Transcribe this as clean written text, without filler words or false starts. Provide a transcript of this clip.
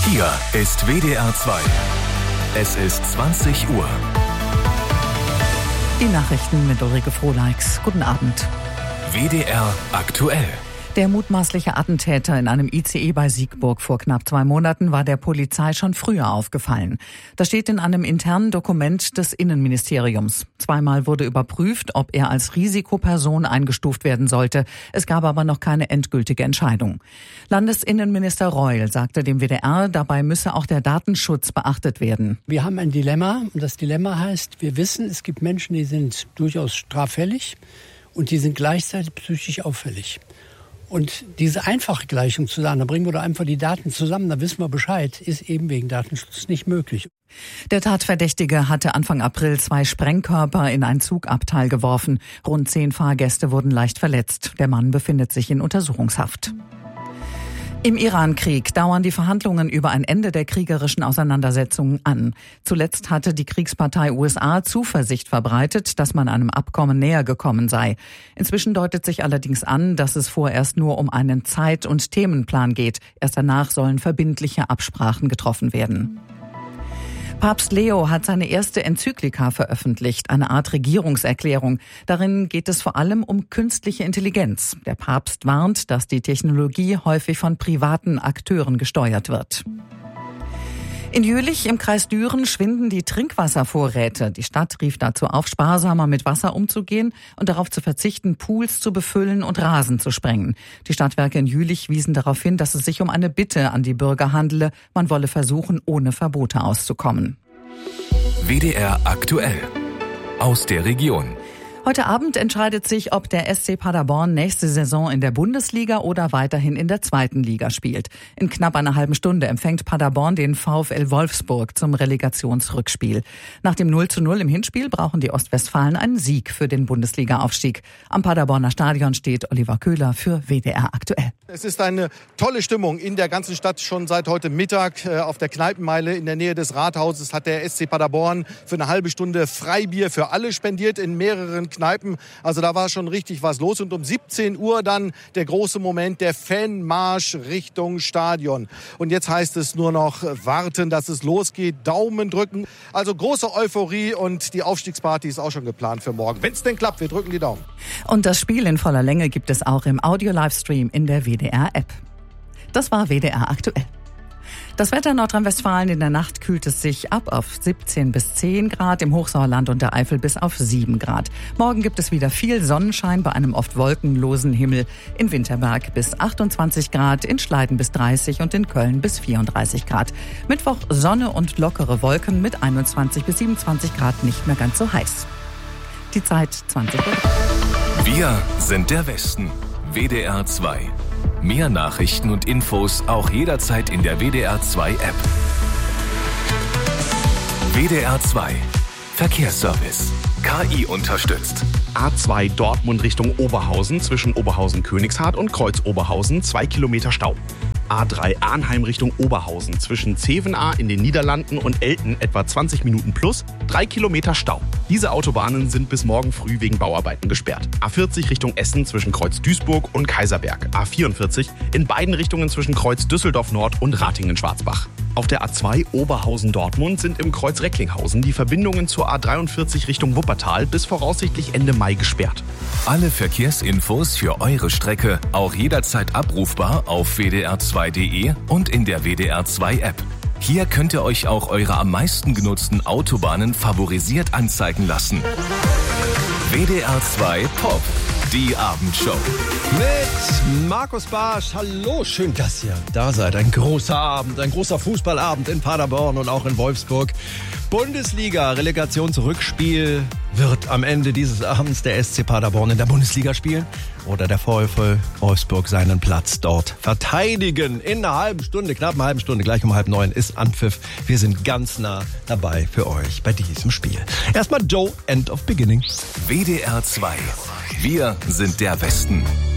Hier ist WDR 2. Es ist 20 Uhr. Die Nachrichten mit Ulrike Frohleix. Guten Abend. WDR aktuell. Der mutmaßliche Attentäter in einem ICE bei Siegburg vor knapp 2 Monaten war der Polizei schon früher aufgefallen. Das steht in einem internen Dokument des Innenministeriums. 2-mal wurde überprüft, ob er als Risikoperson eingestuft werden sollte. Es gab aber noch keine endgültige Entscheidung. Landesinnenminister Reul sagte dem WDR, dabei müsse auch der Datenschutz beachtet werden. Wir haben ein Dilemma und das Dilemma heißt, wir wissen, es gibt Menschen, die sind durchaus straffällig und die sind gleichzeitig psychisch auffällig. Und diese einfache Gleichung zu sagen, da bringen wir doch einfach die Daten zusammen, da wissen wir Bescheid, ist eben wegen Datenschutz nicht möglich. Der Tatverdächtige hatte Anfang April 2 Sprengkörper in ein Zugabteil geworfen. Rund 10 Fahrgäste wurden leicht verletzt. Der Mann befindet sich in Untersuchungshaft. Im Iran-Krieg dauern die Verhandlungen über ein Ende der kriegerischen Auseinandersetzungen an. Zuletzt hatte die Kriegspartei USA Zuversicht verbreitet, dass man einem Abkommen näher gekommen sei. Inzwischen deutet sich allerdings an, dass es vorerst nur um einen Zeit- und Themenplan geht. Erst danach sollen verbindliche Absprachen getroffen werden. Papst Leo hat seine erste Enzyklika veröffentlicht, eine Art Regierungserklärung. Darin geht es vor allem um künstliche Intelligenz. Der Papst warnt, dass die Technologie häufig von privaten Akteuren gesteuert wird. In Jülich im Kreis Düren schwinden die Trinkwasservorräte. Die Stadt rief dazu auf, sparsamer mit Wasser umzugehen und darauf zu verzichten, Pools zu befüllen und Rasen zu sprengen. Die Stadtwerke in Jülich wiesen darauf hin, dass es sich um eine Bitte an die Bürger handele. Man wolle versuchen, ohne Verbote auszukommen. WDR aktuell. Aus der Region. Heute Abend entscheidet sich, ob der SC Paderborn nächste Saison in der Bundesliga oder weiterhin in der 2. Liga spielt. In knapp einer halben Stunde empfängt Paderborn den VfL Wolfsburg zum Relegationsrückspiel. Nach dem 0:0 im Hinspiel brauchen die Ostwestfalen einen Sieg für den Bundesliga-Aufstieg. Am Paderborner Stadion steht Oliver Köhler für WDR aktuell. Es ist eine tolle Stimmung in der ganzen Stadt. Schon seit heute Mittag auf der Kneipenmeile in der Nähe des Rathauses hat der SC Paderborn für eine halbe Stunde Freibier für alle spendiert in mehreren Kneipen. Also da war schon richtig was los. Und um 17 Uhr dann der große Moment, der Fanmarsch Richtung Stadion. Und jetzt heißt es nur noch warten, dass es losgeht, Daumen drücken. Also große Euphorie und die Aufstiegsparty ist auch schon geplant für morgen. Wenn es denn klappt, wir drücken die Daumen. Und das Spiel in voller Länge gibt es auch im Audio-Livestream in der WDR-App. Das war WDR aktuell. Das Wetter in Nordrhein-Westfalen: in der Nacht kühlt es sich ab auf 17 bis 10 Grad, im Hochsauerland und der Eifel bis auf 7 Grad. Morgen gibt es wieder viel Sonnenschein bei einem oft wolkenlosen Himmel. In Winterberg bis 28 Grad, in Schleiden bis 30 und in Köln bis 34 Grad. Mittwoch Sonne und lockere Wolken mit 21 bis 27 Grad, nicht mehr ganz so heiß. Die Zeit 20 Uhr. Wir sind der Westen. WDR 2. Mehr Nachrichten und Infos auch jederzeit in der WDR 2 App. WDR 2. Verkehrsservice. KI unterstützt. A2 Dortmund Richtung Oberhausen zwischen Oberhausen-Königshardt und Kreuz-Oberhausen 2 Kilometer Stau. A3 Arnheim Richtung Oberhausen zwischen Zevenaar in den Niederlanden und Elten etwa 20 Minuten plus 3 Kilometer Stau. Diese Autobahnen sind bis morgen früh wegen Bauarbeiten gesperrt. A40 Richtung Essen zwischen Kreuz Duisburg und Kaiserberg. A44 in beiden Richtungen zwischen Kreuz Düsseldorf Nord und Ratingen-Schwarzbach. Auf der A2 Oberhausen-Dortmund sind im Kreuz Recklinghausen die Verbindungen zur A43 Richtung Wuppertal bis voraussichtlich Ende Mai gesperrt. Alle Verkehrsinfos für eure Strecke auch jederzeit abrufbar auf wdr2.de und in der WDR 2 App. Hier könnt ihr euch auch eure am meisten genutzten Autobahnen favorisiert anzeigen lassen. WDR 2 Pop, die Abendshow. Mit Markus Barsch. Hallo, schön, dass ihr da seid. Ein großer Abend, ein großer Fußballabend in Paderborn und auch in Wolfsburg. Bundesliga, Relegationsrückspiel. Wird am Ende dieses Abends der SC Paderborn in der Bundesliga spielen? Oder der VfL Wolfsburg seinen Platz dort verteidigen? In einer halben Stunde, knapp einer halben Stunde, gleich um 8:30 ist Anpfiff. Wir sind ganz nah dabei für euch bei diesem Spiel. Erstmal Joe, End of Beginning. WDR 2. Wir sind der Westen.